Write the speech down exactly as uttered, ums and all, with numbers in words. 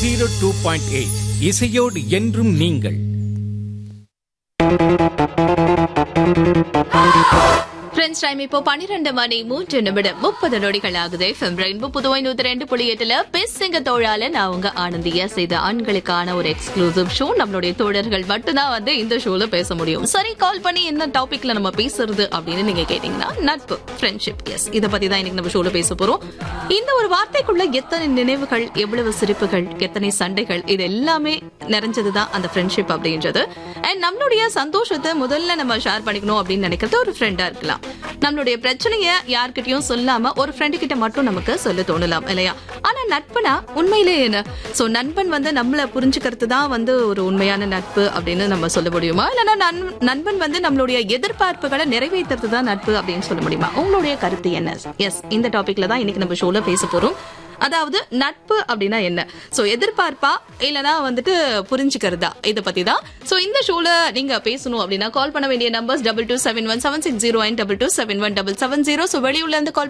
Zero two point eight இசையோடு என்றும் நீங்கள். ஃப்ரெண்ட்ஸ் டைம் இப்போ பன்னிரண்டு மணி மூன்று நிமிடம் முப்பது நொடிகள் ஆகுது. ரெயின்போ புதுவை நூத்தி ரெண்டு புள்ளி எட்டுல பேசுங்க தோழால நான் உங்க ஆனந்தியா செய்த ஆண்களுக்கான ஒரு எக்ஸ்க்ளூசிவ் ஷோ. நம்மளுடைய தோழர்கள் மட்டும்தான் வந்து இந்த ஷோல பேச முடியும். சரி, கால் பண்ணி என்ன டாபிக்ல நம்ம பேசுறது அப்படின்னு நீங்க கேட்டீங்கன்னா, நட்பு, ஃப்ரெண்ட்ஷிப். எஸ், இதை பத்தி தான் இன்னைக்கு நம்ம ஷோல பேச போறோம். இந்த ஒரு வார்த்தைக்குள்ள எத்தனை நினைவுகள், எவ்வளவு சிரிப்புகள், எத்தனை சண்டைகள், இது எல்லாமே நிறைஞ்சதுதான் அந்த ஃப்ரெண்ட்ஷிப் அப்படின்றது. அண்ட் நம்மளுடைய சந்தோஷத்தை முதல்ல நம்ம ஷேர் பண்ணிக்கணும் அப்படின்னு நினைக்கிறது ஒரு ஃப்ரெண்டா இருக்கலாம். நம்மளுடைய பிரச்சனைய யார்கிட்டயும் சொல்லாம ஒரு ஃப்ரெண்டு கிட்ட மட்டும் நமக்கு சொல்ல தோணலாம் இல்லையா? ஆனா நட்புனா உண்மையிலே என்ன? சோ நண்பன் வந்து நம்மள புரிஞ்சுக்கிறது தான் வந்து ஒரு உண்மையான நட்பு அப்படின்னு நம்ம சொல்ல முடியுமா? இல்லைன்னா நண்பன் வந்து நம்மளுடைய எதிர்பார்ப்புகளை நிறைவேற்றுறது தான் நட்பு அப்படின்னு சொல்ல முடியுமா? உங்களுடைய கருத்து என்ன? எஸ், இந்த டாபிக்ல தான் இன்னைக்கு நம்ம ஷோல பேச போறோம். அதாவது நட்பு அப்படின்னா என்ன? சோ எதிர்பார்ப்பா இல்லனா வந்துட்டு புரிஞ்சுக்கிறதா, இதை பத்தி தான். சோ இந்த ஷோல நீங்க பேசணும் அப்படின்னா கால் பண்ண வேண்டிய numbers double two seven one seven six zero and double two seven one double seven zero. So வெளியூர்ல இருந்து கால்